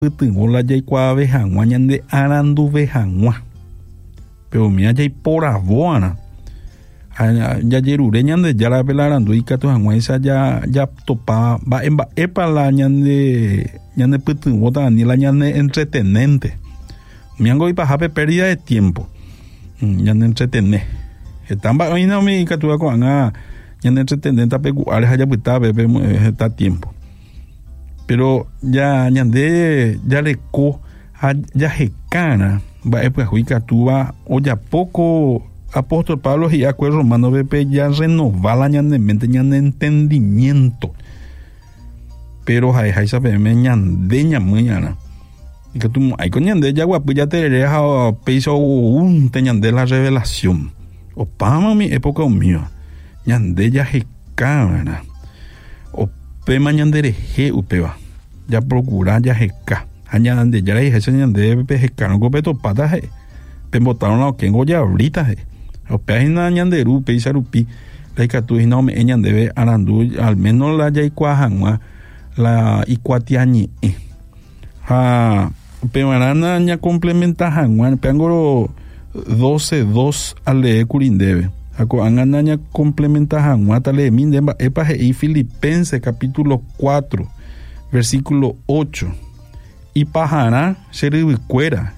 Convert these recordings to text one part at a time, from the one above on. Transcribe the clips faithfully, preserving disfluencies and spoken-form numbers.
pytyvõla jaikuaave hag̃ua ñande aranduve hag̃ua. Pe'ũmína jaiporavó'arã. Jajerure ñande járape la arandu ikatu hag̃uáicha jatopa mba'e mba'épa la ñande ñande pytyvõta ani la ñande entretenente. Miango ipahápe pérdida de tiempo. Ñande entretene. Heta mba'e oína umi ikatuva ko'ág̃a ñande entretenente apeku'áre ha japytápe pe heta tiempo. Pero ya ñande jareko ha jahekárã mba'e pyahu ikatúva ojapóko apóstol Pablo hi'akue Romanope ya renova la ñande mente ñande entendimiento. Pero haiháicha peẽme ñande ñamýi'arã. Ikatu aiko ñande jaguapy jaterere ha péicha oúnte ñande la revelación. Opáma mi época umíva. Ñande jahekáva'erã. Opéma ñanderehe upéva. Ya procura jaheka. Ha ñande jára ihéicha ñande pehekárõko petopáta he. Pembotaron la okéngo javrita he. Opéhina ñanderu péicha rupi. La ikatuhína ome'ẽ ñandéve arandu al menos la jaikuaa hag̃ua la ikuatiañe'ẽ. Ha pevarãna ña complementa hag̃ua peángoro doce dos ale'ẽkuri ndéve. Ha ko'ág̃ana ña complementa hag̃ua tale'ẽmi nde mba'épa he'i Filipenses capítulo cuatro versículo ocho. Ipaharã che ryvykuéra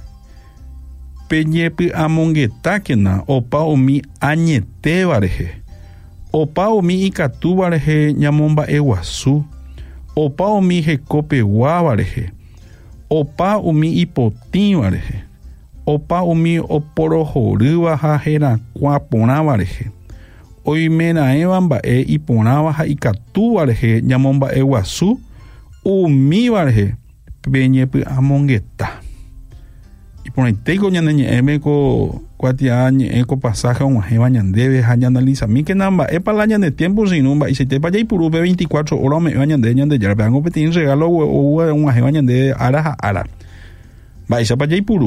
peñepy'amongetákena opa umi añetéva rehe. Opa umi ikatúva rehe ñamomba'e guasu. Opa umi hekopeguáva rehe. Opa umi ipotĩva rehe. Opa umi oporohorýva ha herakuã porãva rehe. Oimera'ẽva mba'e iporãva ha ikatúva rehe ñamomba'e guasu umíva rehe peñepy'amongeta. Iporãitéiko ñane ñe'ẽme ko kuatia ñe'ẽ ko pasaje og̃uahẽva ñandéve ha ñanalizamíkena mba'épa la ñande tiempo sinu mba'eichaitépa jaipurúpe veinticuatro horas ome'ẽva ñande ñandejára pe'ãngo peteĩ regalo og̃uahẽva ñande ára ha ára. Mba'éichapa jaipuru.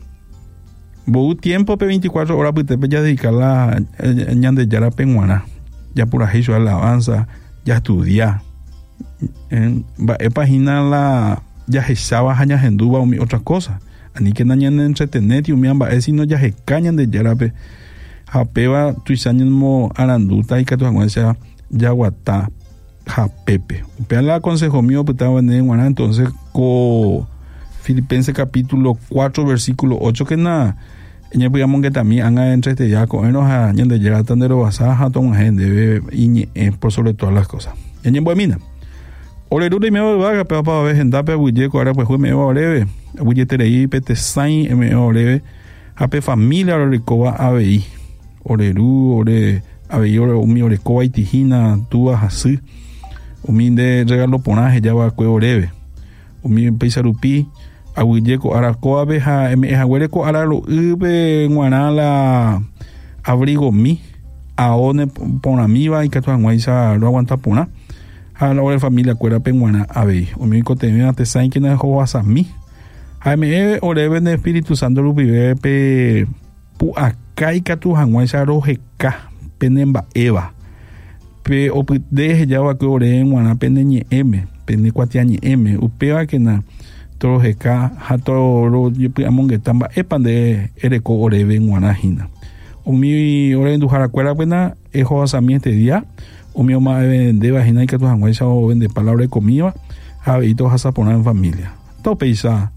Mbou tiempo pe veinticuatro horas pytépe ya dedicar la ñandejára pe g̃uarã. Japurahéi su alabanza, ya estudia. Mba'épa hína la jahecháva ha ñahendúva umi otra cosa. Aníkena ñande entreteneti umi mba'e sino jaheka ñandejárape. Ha péva tuicha ñemo arandúta ikatu hag̃uáicha jaguata hapépe. Upéva la consejo mío pytáva ne g̃uarã entonces ko Filipenses capítulo cuatro versículo ocho que na ñepy'amongetami ág̃a entreteja ko'ẽrõ ha ñandejára tanderovasa ha tog̃uahẽ ndéve iñe'ẽ por sobre todas las cosas. Ñañembo'emína. Oreru reimeva vyvága pe apa ave hendápe aguyje ko ára pyahu eme'ẽva oréve. Aguyjeterei pe tesãi eme'ẽ oréve ha pe familia orekóva avei. Oreru ore avei ore umi orekóva itihína túva hasy. Umi nde regalo porã hejava'ekue oréve. Umi péicha rupi aguyje ko ára kóvape ha eme'ẽ haguére ko ára ro'ýpe g̃uarã la abrigomi aóne porãmíva ikatu hag̃uáicha roaguanta porã. Ha la ore familia kuéra pe g̃uarã avei. Umi oikotevẽva tesãikena hovasami. Ha eme'ẽ oréve ne Espíritu Santo rupive pe pu'aka ikatu hag̃uáicha roheka pene mba'éva. Pe opyte hejava'ekue ore g̃uarã pene ñe'ẽme, pene kuatiañe'ẽme. Upévakena toroheka ha torojepy'amongeta mba'épa nde ereko oréve g̃uarãhína. Umi orenduharakuérapena ehovasami este día. Umi oma'ẽ ndévahína ikatu hag̃uáicha ovendepa la orekomíva ha avei tohasaporã en familia. Topeicha